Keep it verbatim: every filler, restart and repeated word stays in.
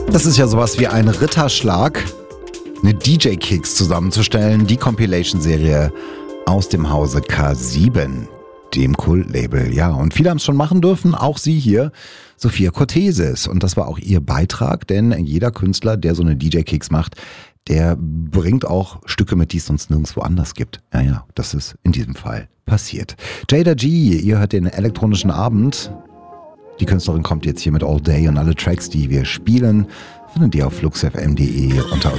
Das ist ja sowas wie ein Ritterschlag, eine D J-Kicks zusammenzustellen, die Compilation-Serie aus dem Hause K sieben, dem Kult-Label. Ja, und viele haben es schon machen dürfen, auch sie hier, Sophia Cortesis. Und das war auch ihr Beitrag, denn jeder Künstler, der so eine D J-Kicks macht, der bringt auch Stücke mit, die es sonst nirgendwo anders gibt. Ja, ja, das ist in diesem Fall passiert. Jada G, ihr hört den elektronischen Abend. Die Künstlerin kommt jetzt hier mit All Day und alle Tracks, die wir spielen, findet ihr auf flux f m punkt d e unter